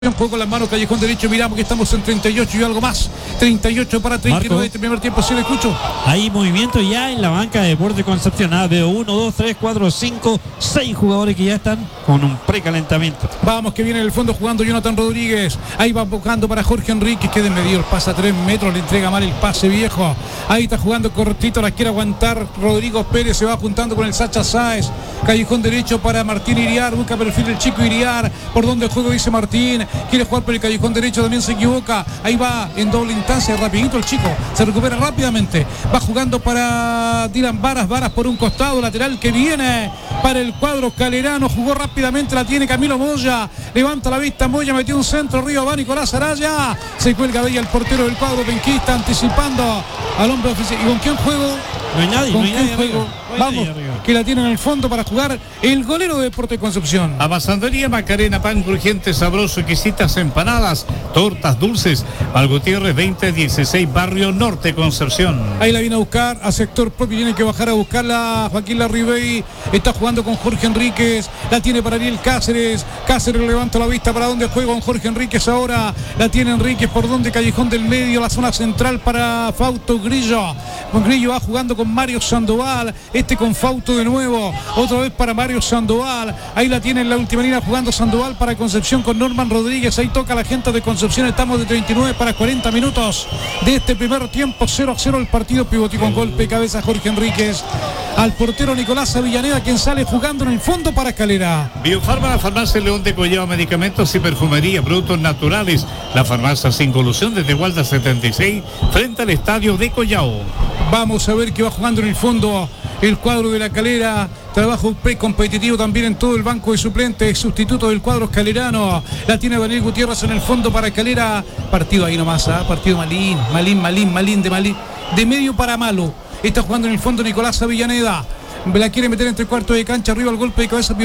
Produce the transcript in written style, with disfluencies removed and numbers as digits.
Un poco las manos, callejón derecho, miramos que estamos en 38 y algo más. 38 para 39, este primer tiempo, sí le escucho. Hay movimiento ya en la banca de Deportes Concepción. Veo 1, 2, 3, 4, 5, 6 jugadores que ya están con un precalentamiento. Vamos, que viene en el fondo jugando Jonathan Rodríguez. Ahí va buscando para Jorge Enríquez, que desmedido, pasa 3 metros, le entrega mal el pase viejo. Ahí está jugando cortito, la quiere aguantar Rodrigo Pérez, se va juntando con el Sacha Sáez. Callejón derecho para Martín Iriar, busca perfil el chico Iriar. Por donde el juego dice Martín. Quiere jugar por el callejón derecho, también se equivoca. Ahí va en doble instancia, rapidito el chico. Se recupera rápidamente. Va jugando para Dylan Varas. Varas por un costado, lateral que viene para el cuadro calerano. Jugó rápidamente, la tiene Camilo Moya. Levanta la vista, Moya metió un centro. Río va Nicolás Araya. Se cuelga de ahí el portero del cuadro penquista, anticipando al hombre oficial. ¿Y con quién juego? No hay nadie, ¿Con no hay quién nadie juego? Vamos, que la tiene en el fondo para jugar el golero de Deportes Concepción. Amasandería Macarena, pan crujiente, sabroso, exquisitas empanadas, tortas dulces. Malgutierrez 2016, Barrio Norte, Concepción. Ahí la viene a buscar a sector propio, tiene que bajar a buscarla Joaquín Larribey. Está jugando con Jorge Enríquez, la tiene para Ariel Cáceres. Cáceres levanta la vista para donde juega con Jorge Enríquez ahora. La tiene Enríquez por donde callejón del medio, la zona central para Fausto Grillo. Grillo va jugando con Mario Sandoval. Con Fausto de nuevo, otra vez para Mario Sandoval. Ahí la tiene en la última línea jugando Sandoval para Concepción con Norman Rodríguez. Ahí toca la gente de Concepción. Estamos de 39 para 40 minutos de este primer tiempo. 0-0 el partido. Pivote con golpe de cabeza Jorge Enríquez al portero Nicolás Avellaneda, quien sale jugando en el fondo para Calera. Biofarma, la farmacia León de Collao, medicamentos y perfumería, productos naturales. La farmacia sin colusión desde Gualda 76 frente al estadio de Collao. Vamos a ver que va jugando en el fondo el cuadro de la Calera. Trabajo precompetitivo también en todo el banco de suplentes, sustituto del cuadro calerano. La tiene Daniel Gutiérrez en el fondo para Calera. Partido ahí nomás, partido malín de medio para malo. Está jugando en el fondo Nicolás Avellaneda. La quiere meter entre cuartos de cancha, arriba el golpe de cabeza.